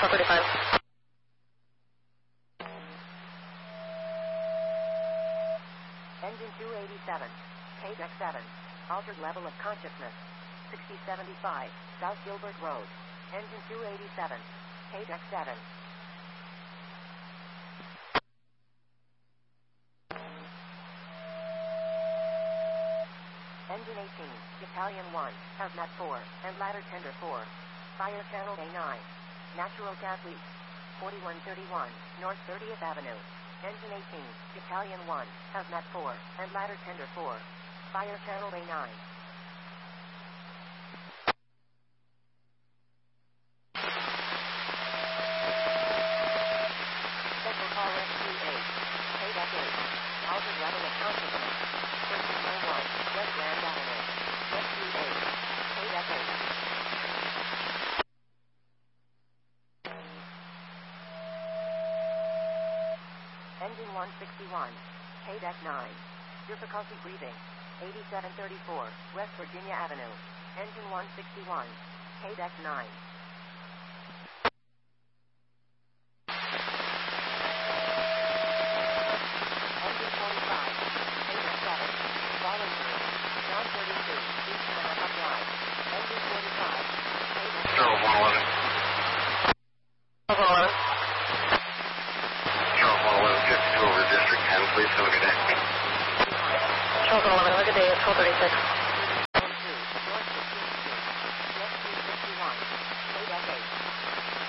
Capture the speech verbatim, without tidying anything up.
four thirty-five. Engine two eighty-seven, K D E C seven, altered level of consciousness, sixty seventy-five, South Gilbert Road. Engine two eighty-seven, K D E C seven. Engine eighteen, Battalion one, Hazmat four, and Ladder Tender four. Fire Channel A nine. Natural gas leak. forty-one thirty-one, North thirtieth Avenue. Engine eighteen, Battalion one, Hazmat four, and Ladder Tender four. Fire Channel A nine. Special call S Q eight, K D E C eight. Altered level of consciousness. thirteen oh one, West Grand Avenue. S Q eight, K D E C eight. Engine one sixty-one, K D E C nine. Difficulty breathing. eighty-seven thirty-four, West Virginia Avenue. Engine one sixty-one, K D E C nine. Engine forty-five, K D E C seven. Voluntary. John thirty-two, East Manhattan Drive. Engine forty-five, K D E C Charles one eleven. Charles one eleven. Charles one eleven, fifty-two over District ten, please have a good day. Charles one eleven, have a good day, it's four thirty-six.